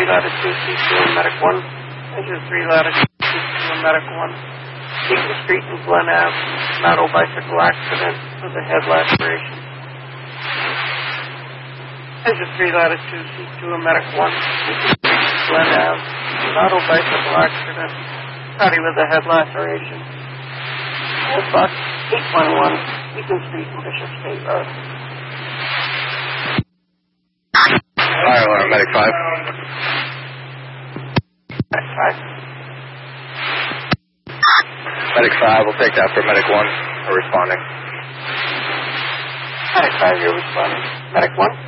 3 latitude, C2 and Medic 1. Engine 3 latitude, C2 and Medic 1. Beacon Street and Glen Ave, auto bicycle accident with a head laceration. Engine 3 latitude, C2 and Medic 1. Beacon Street and Glen Ave, auto bicycle accident, body with a head laceration. Airbus 811, Beacon Street and Bishop State Road. Fire alarm, Medic 5. Medic 5. Medic 5, we'll take that for Medic 1. We're responding. Medic 5, you're responding. Medic 1.